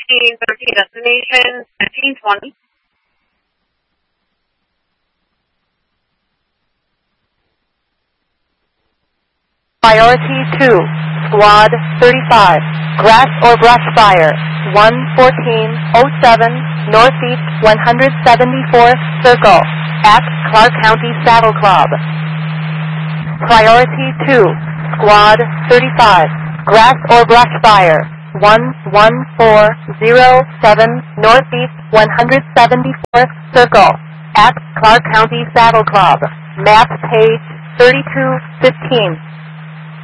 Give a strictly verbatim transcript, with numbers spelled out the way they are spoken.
fifteen thirteen destination fifteen twenty. Priority two, Squad thirty-five, Grass or Brush Fire, one fourteen oh seven, Northeast one seventy-four, Circle, at Clark County Saddle Club. Priority two, Squad thirty-five, Grass or Brush Fire, one one four oh seven, Northeast one seventy-four, Circle, at Clark County Saddle Club. Map page thirty-two fifteen.